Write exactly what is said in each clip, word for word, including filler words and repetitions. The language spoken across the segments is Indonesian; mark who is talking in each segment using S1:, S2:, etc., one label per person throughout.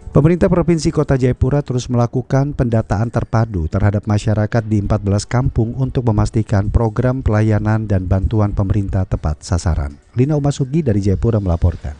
S1: Pemerintah Provinsi Kota Jayapura terus melakukan pendataan terpadu terhadap masyarakat di empat belas kampung untuk memastikan program pelayanan dan bantuan pemerintah tepat sasaran. Lina Umasugi dari Jayapura melaporkan.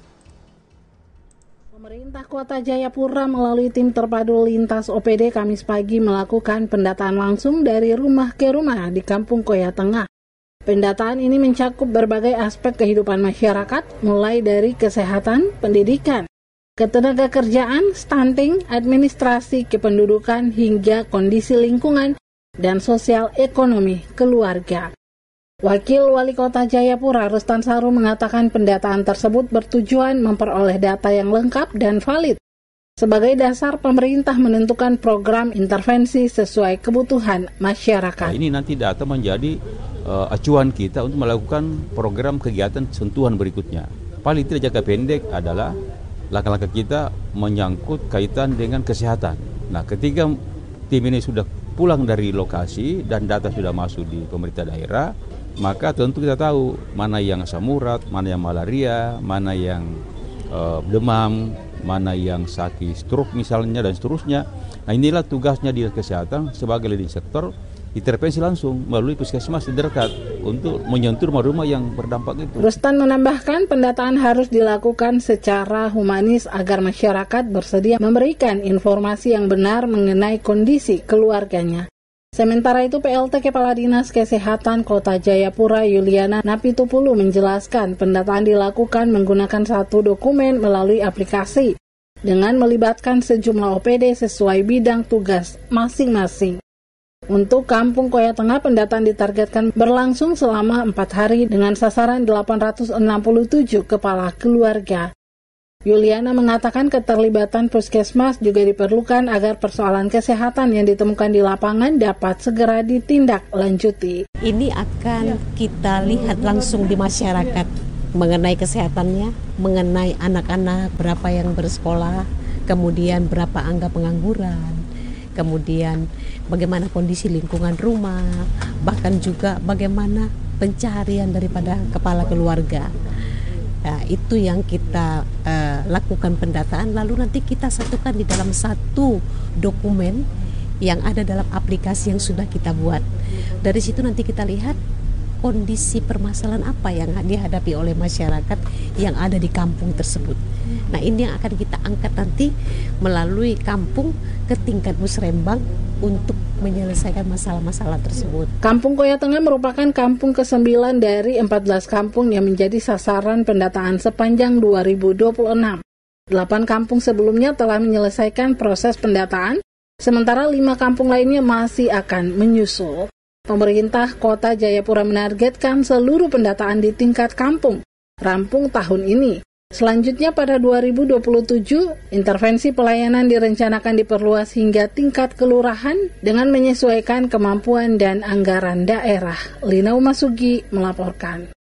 S2: Pemerintah Kota Jayapura melalui tim terpadu lintas O P D Kamis pagi melakukan pendataan langsung dari rumah ke rumah di Kampung Koya Tengah. Pendataan ini mencakup berbagai aspek kehidupan masyarakat, mulai dari kesehatan, pendidikan, ketenagakerjaan, stunting, administrasi, kependudukan, hingga kondisi lingkungan dan sosial ekonomi keluarga. Wakil Wali Kota Jayapura, Rustan Saru, mengatakan pendataan tersebut bertujuan memperoleh data yang lengkap dan valid sebagai dasar pemerintah menentukan program intervensi sesuai kebutuhan masyarakat.
S3: Nah, ini nanti data menjadi uh, acuan kita untuk melakukan program kegiatan sentuhan berikutnya. Paling tidak jangka pendek adalah langkah-langkah kita menyangkut kaitan dengan kesehatan. Nah, ketika tim ini sudah pulang dari lokasi dan data sudah masuk di pemerintah daerah, maka tentu kita tahu mana yang asam urat, mana yang malaria, mana yang uh, demam, mana yang sakit stroke misalnya dan seterusnya. Nah, inilah tugasnya Dinas Kesehatan sebagai leading sektor, intervensi langsung melalui puskesmas terdekat untuk menyentuh rumah-rumah yang berdampak itu.
S2: Rustan menambahkan pendataan harus dilakukan secara humanis agar masyarakat bersedia memberikan informasi yang benar mengenai kondisi keluarganya. Sementara itu, P L T Kepala Dinas Kesehatan Kota Jayapura Yuliana Napitupulu menjelaskan pendataan dilakukan menggunakan satu dokumen melalui aplikasi dengan melibatkan sejumlah O P D sesuai bidang tugas masing-masing. Untuk Kampung Koya Tengah, pendataan ditargetkan berlangsung selama empat hari dengan sasaran delapan ratus enam puluh tujuh kepala keluarga. Yuliana mengatakan keterlibatan puskesmas juga diperlukan agar persoalan kesehatan yang ditemukan di lapangan dapat segera ditindaklanjuti.
S4: Ini akan kita lihat langsung di masyarakat mengenai kesehatannya, mengenai anak-anak berapa yang bersekolah, kemudian berapa angka pengangguran, kemudian bagaimana kondisi lingkungan rumah, bahkan juga bagaimana pencarian daripada kepala keluarga. Nah, itu yang kita uh, lakukan pendataan, lalu nanti kita satukan di dalam satu dokumen yang ada dalam aplikasi yang sudah kita buat. Dari situ nanti kita lihat kondisi permasalahan apa yang dihadapi oleh masyarakat yang ada di kampung tersebut. Nah, ini yang akan kita angkat nanti melalui kampung ke tingkat musrembang untuk menyelesaikan masalah-masalah tersebut.
S2: Kampung Koya Tengah merupakan kampung kesembilan dari empat belas kampung yang menjadi sasaran pendataan sepanjang dua ribu dua puluh enam. delapan kampung sebelumnya telah menyelesaikan proses pendataan, sementara lima kampung lainnya masih akan menyusul. Pemerintah Kota Jayapura menargetkan seluruh pendataan di tingkat kampung rampung tahun ini. Selanjutnya pada dua ribu dua puluh tujuh, intervensi pelayanan direncanakan diperluas hingga tingkat kelurahan dengan menyesuaikan kemampuan dan anggaran daerah. Lina Umasugi melaporkan.